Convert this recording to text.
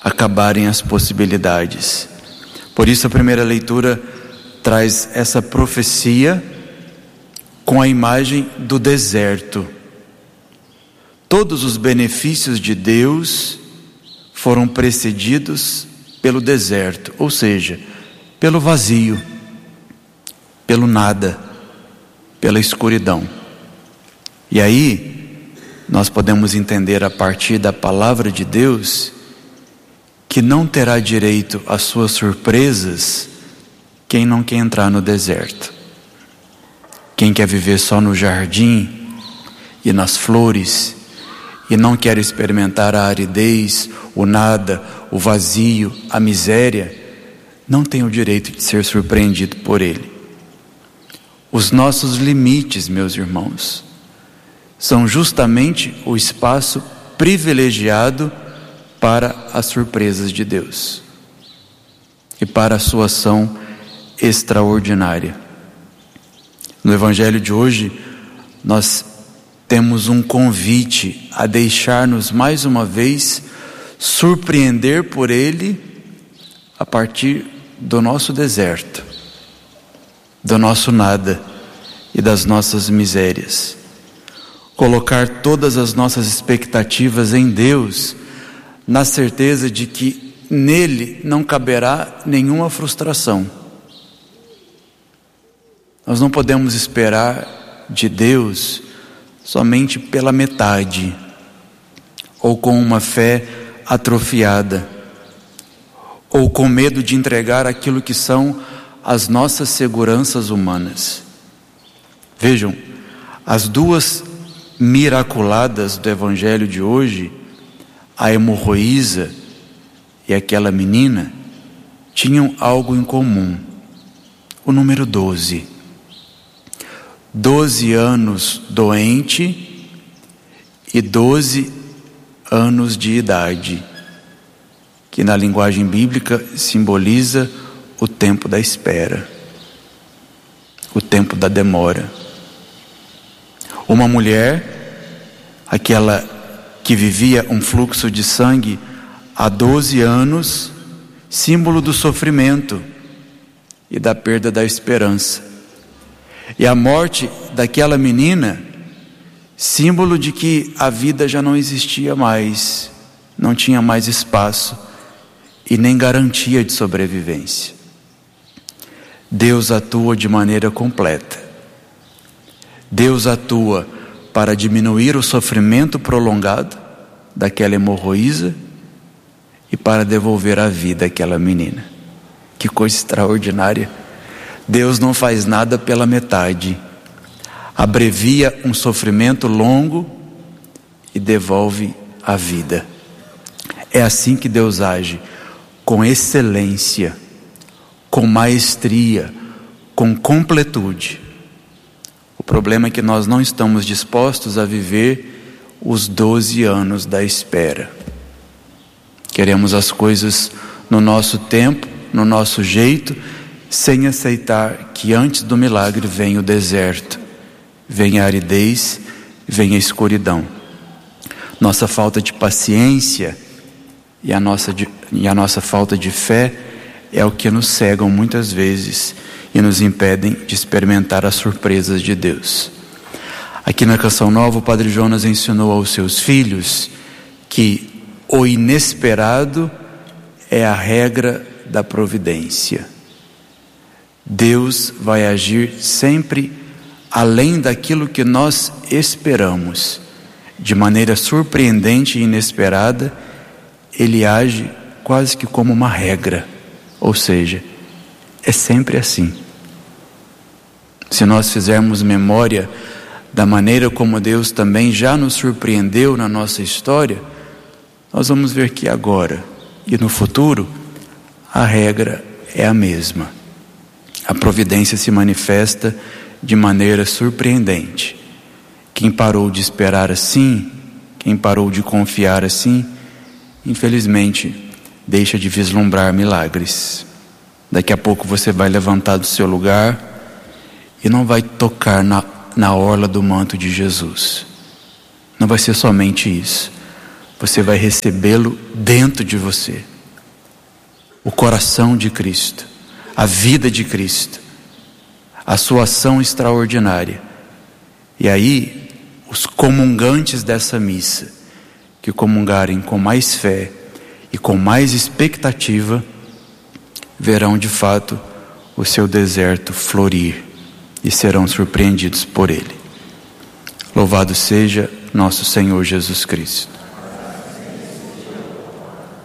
acabarem as possibilidades. Por isso a primeira leitura traz essa profecia com a imagem do deserto. Todos os benefícios de Deus foram precedidos pelo deserto, ou seja, pelo vazio, pelo nada, pela escuridão. E aí nós podemos entender a partir da palavra de Deus que não terá direito às suas surpresas quem não quer entrar no deserto. Quem quer viver só no jardim e nas flores e não quer experimentar a aridez, o nada, o vazio, a miséria, não tem o direito de ser surpreendido por ele. Os nossos limites, meus irmãos, são justamente o espaço privilegiado para as surpresas de Deus e para a sua ação extraordinária. No Evangelho de hoje, nós temos um convite a deixar-nos mais uma vez surpreender por Ele a partir do nosso deserto, do nosso nada e das nossas misérias. Colocar todas as nossas expectativas em Deus, na certeza de que nele não caberá nenhuma frustração. Nós não podemos esperar de Deus somente pela metade, ou com uma fé atrofiada, ou com medo de entregar aquilo que são as nossas seguranças humanas. Vejam, as duas miraculadas do Evangelho de hoje, a hemorroísa e aquela menina, tinham algo em comum: o número 12. 12 anos doente e 12 anos de idade, que na linguagem bíblica simboliza o tempo da espera, o tempo da demora. Uma mulher, aquela que vivia um fluxo de sangue há 12 anos, símbolo do sofrimento e da perda da esperança. E a morte daquela menina, símbolo de que a vida já não existia mais, não tinha mais espaço e nem garantia de sobrevivência. Deus atua de maneira completa. Deus atua para diminuir o sofrimento prolongado daquela hemorroísa e para devolver a vida àquela menina. Que coisa extraordinária! Deus não faz nada pela metade. Abrevia um sofrimento longo e devolve a vida. É assim que Deus age, com excelência, com maestria, com completude. O problema é que nós não estamos dispostos a viver os 12 anos da espera. Queremos as coisas no nosso tempo, no nosso jeito, sem aceitar que antes do milagre vem o deserto, vem a aridez, vem a escuridão. Nossa falta de paciência e a nossa falta de fé é o que nos cegam muitas vezes e nos impedem de experimentar as surpresas de Deus. Aqui na Canção Nova, o Padre Jonas ensinou aos seus filhos que o inesperado é a regra da providência. Deus vai agir sempre além daquilo que nós esperamos. De maneira surpreendente e inesperada, Ele age quase que como uma regra. Ou seja, é sempre assim. Se nós fizermos memória da maneira como Deus também já nos surpreendeu na nossa história, nós vamos ver que agora e no futuro a regra é a mesma. A providência se manifesta de maneira surpreendente. Quem parou de esperar assim, quem parou de confiar assim, infelizmente deixa de vislumbrar milagres. Daqui a pouco você vai levantar do seu lugar e não vai tocar na orla do manto de Jesus. Não vai ser somente isso. Você vai recebê-lo dentro de você. o coração de Cristo, a vida de Cristo, a sua ação extraordinária. E aí, os comungantes dessa missa, que comungarem com mais fé e com mais expectativa, verão de fato o seu deserto florir e serão surpreendidos por ele. Louvado seja nosso Senhor Jesus Cristo.